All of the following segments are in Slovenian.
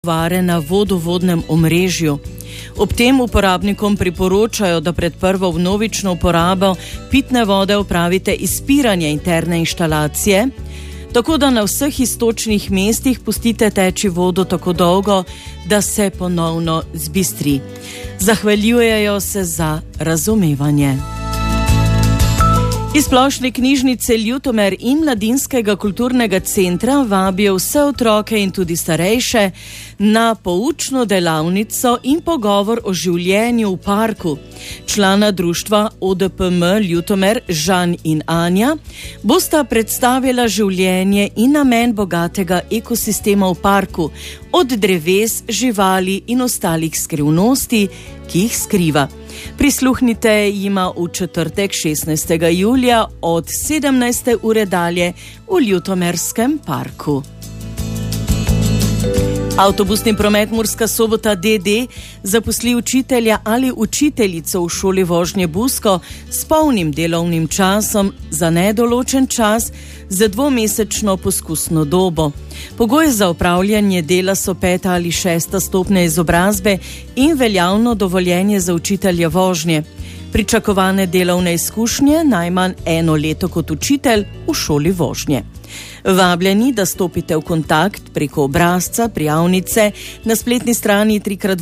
Vare na vodovodnem omrežju. Ob tem uporabnikom priporočajo, da pred prvo vnovično uporabo pitne vode opravite izpiranje interne inštalacije, tako da na vseh iztočnih mestih pustite teči vodo tako dolgo, da se ponovno zbistri. Zahvaljujejo se za razumevanje. Iz Splošne knjižnice Ljutomer in Mladinskega kulturnega centra vabijo vse otroke in tudi starejše na poučno delavnico in pogovor o življenju v parku. Člana društva ODPM Ljutomer, Žan in Anja, bosta predstavila življenje in namen bogatega ekosistema v parku, od dreves, živali in ostalih skrivnosti, ki jih skriva. Prisluhnite jima v četrtek 16. julija od 17. ure dalje v Ljutomerskem parku. Avtobusni promet Murska Sobota d.d. zaposli učitelja ali učiteljico v šoli vožnje Busko s polnim delovnim časom za nedoločen čas za dvomesečno poskusno dobo. Pogoji za opravljanje dela so 5. ali 6. stopnja izobrazbe in veljavno dovoljenje za učitelja vožnje. Pričakovane delovne izkušnje najmanj 1 leto kot učitelj v šoli vožnje. Vabljeni, da stopite v kontakt preko obrazca prijavnice na spletni strani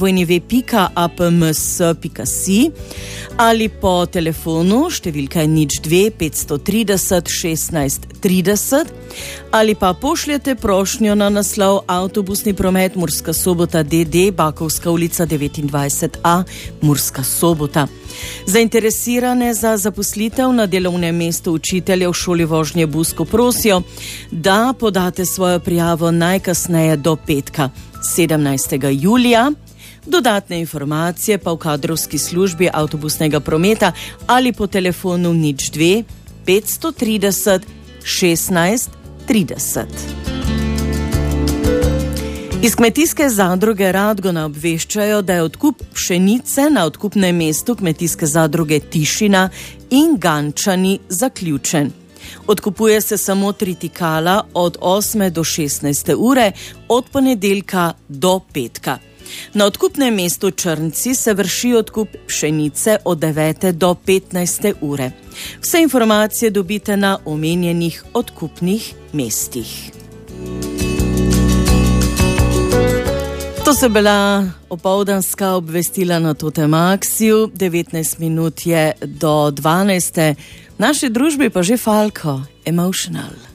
www.apms.si ali po telefonu številka 02 530 16 30 ali pa pošljete prošnjo na naslov Avtobusni promet Murska Sobota d.d. Bakovska ulica 29a Murska Sobota. Zainteresirane za zaposlitev na delovnem mestu učitelja v šoli vožnje Busko prosijo, da podate svojo prijavo najkasneje do petka 17. julija. Dodatne informacije pa v kadrovski službi avtobusnega prometa ali po telefonu 02 530 16 30. Iz Kmetijske zadruge Radgona obveščajo, da je odkup pšenice na odkupnem mestu Kmetijske zadruge Tišina in Gančani zaključen. Odkupuje se samo tritikala od 8. do 16. ure, od ponedeljka do petka. Na odkupnem mestu Črnci se vrši odkup pšenice od 9. do 15. ure. Vse informacije dobite na omenjenih odkupnih mestih. To so bila opoldanska obvestila na Totem Axiju. 19 minut je do 12. V naši družbi pa že Falco, Emotional.